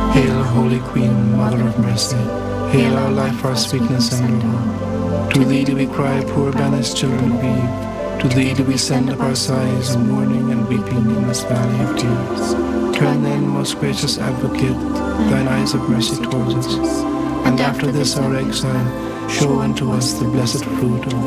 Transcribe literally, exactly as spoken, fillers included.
Hail, Holy Queen, Mother of Mercy. Hail our life, our sweetness, and our hope. To thee do we cry, poor banished children of Eve. To thee do we send up our sighs of mourning and weeping in this valley of tears. Turn then, most gracious Advocate, thine eyes of mercy towards us, and after this our exile, show unto us the blessed fruit of